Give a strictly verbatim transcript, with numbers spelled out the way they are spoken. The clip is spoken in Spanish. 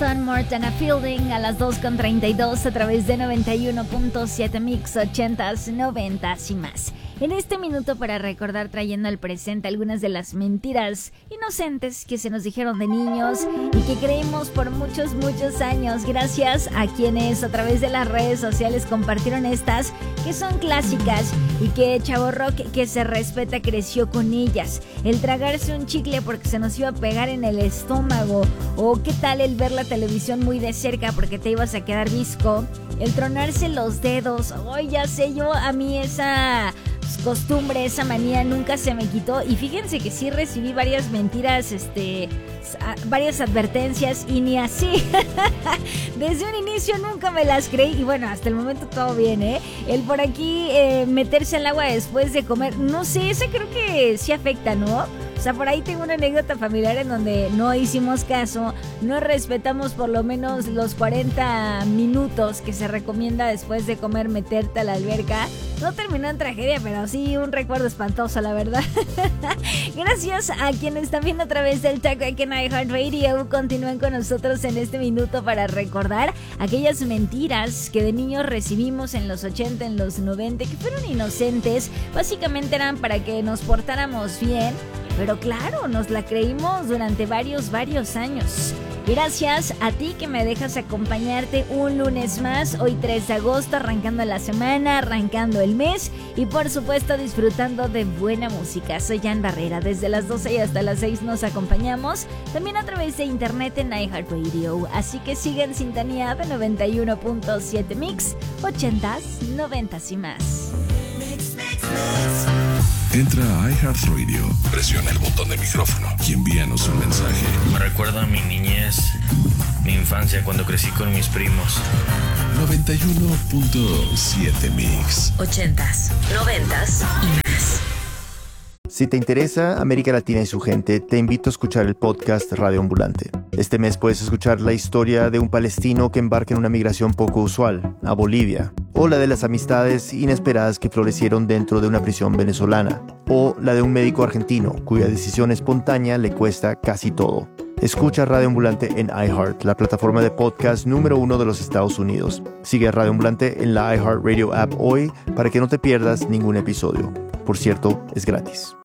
Houston, More Than a Feeling, a las dos con treinta y dos a través de noventa y uno punto siete Mix, ochentas, noventas y más. En este minuto para recordar, trayendo al presente algunas de las mentiras inocentes que se nos dijeron de niños y que creímos por muchos, muchos años, gracias a quienes a través de las redes sociales compartieron estas, que son clásicas y que Chavo Rock, que se respeta, creció con ellas. El tragarse un chicle porque se nos iba a pegar en el estómago, o qué tal el ver la televisión muy de cerca porque te ibas a quedar visco, el tronarse los dedos. Ay, ya sé, yo a mí esa costumbre, esa manía nunca se me quitó, y fíjense que sí recibí varias mentiras, este, varias advertencias y ni así. Desde un inicio nunca me las creí y bueno, hasta el momento todo bien, ¿eh? El por aquí eh, meterse al agua después de comer, no sé, ese creo que sí afecta, ¿no? O sea, por ahí tengo una anécdota familiar en donde no hicimos caso, no respetamos por lo menos los cuarenta minutos que se recomienda después de comer meterte a la alberca. No terminó en tragedia, pero sí un recuerdo espantoso, la verdad. Gracias a quienes están viendo a través del TalkBack en iHeartRadio. Continúen con nosotros en este minuto para recordar aquellas mentiras que de niños recibimos en los ochenta, en los noventa, que fueron inocentes. Básicamente eran para que nos portáramos bien, pero claro, nos la creímos durante varios, varios años. Gracias a ti que me dejas acompañarte un lunes más, hoy tres de agosto, arrancando la semana, arrancando el mes y por supuesto disfrutando de buena música. Soy Jan Barrera, desde las doce y hasta las seis nos acompañamos, también a través de internet en iHeartRadio, así que sigue en sintonía de noventa y uno punto siete Mix, ochentas, noventas y más. Mix, mix, mix. Entra a iHeartRadio, presiona el botón de micrófono y envíanos un mensaje. Me recuerda a mi niñez, mi infancia cuando crecí con mis primos. noventa y uno punto siete Mix. Ochentas, noventas y más. Si te interesa América Latina y su gente, te invito a escuchar el podcast Radio Ambulante. Este mes puedes escuchar la historia de un palestino que embarca en una migración poco usual, a Bolivia, o la de las amistades inesperadas que florecieron dentro de una prisión venezolana, o la de un médico argentino cuya decisión espontánea le cuesta casi todo. Escucha Radio Ambulante en iHeart, la plataforma de podcast número uno de los Estados Unidos. Sigue a Radio Ambulante en la iHeartRadio app hoy para que no te pierdas ningún episodio. Por cierto, es gratis.